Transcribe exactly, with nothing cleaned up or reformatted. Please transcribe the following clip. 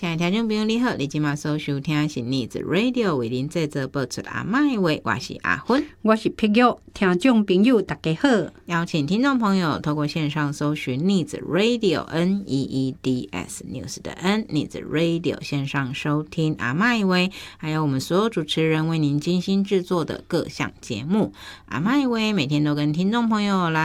亲爱的听众朋友你好，你今晚所收听是 Needs Radio 为您制作播出阿麦话，我是阿芬， 我是碧玉。听众朋友大家好， 邀请听众朋友透过线上搜寻 Needs Radio N E E D S News 的 N Needs Radio 线上收听阿麦话，还有我们所有主持人为您精心制作的各项节目。阿麦话每天都跟听众朋友来